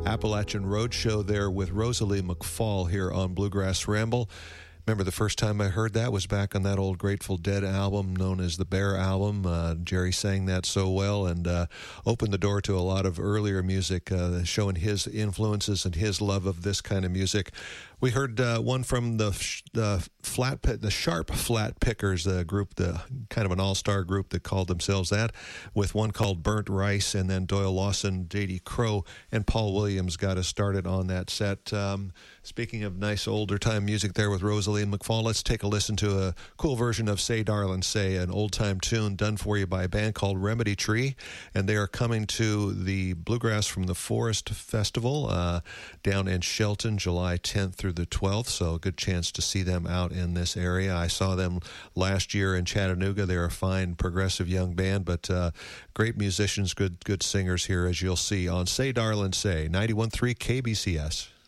Appalachian Roadshow there with Rosalie McFall here on Bluegrass Ramble. Remember, the first time I heard that was back on that old Grateful Dead album known as the Bear album. Jerry sang that so well and opened the door to a lot of earlier music, showing his influences and his love of this kind of music. We heard one from the Sharp Flat Pickers, the group, the kind of an all-star group that called themselves that, with one called Burnt Rice, and then Doyle Lawson, J.D. Crowe, and Paul Williams got us started on that set. Speaking of nice older time music there with Rosalie McFall, let's take a listen to a cool version of Say Darlin' Say, an old-time tune done for you by a band called Remedy Tree, and they are coming to the Bluegrass from the Forest Festival down in Shelton, July 10th through the 12th, so a good chance to see them out in this area. I saw them last year in Chattanooga. They're a fine, progressive young band, but great musicians, good singers here, as you'll see on Say Darlin' Say, 91.3 KBCS.